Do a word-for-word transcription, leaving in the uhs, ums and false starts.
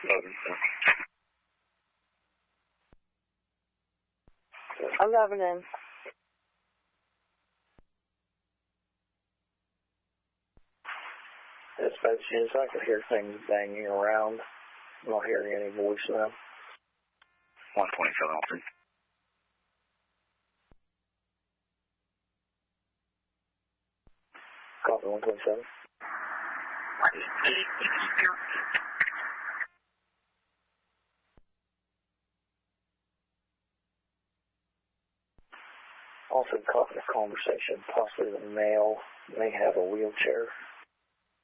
eleven in. Dispatch units, I can hear things banging around. I'm not hearing any voice now. one twenty-seven, Alfred. Copy, one twenty-seven. Also caught in a conversation, possibly the male may have a wheelchair.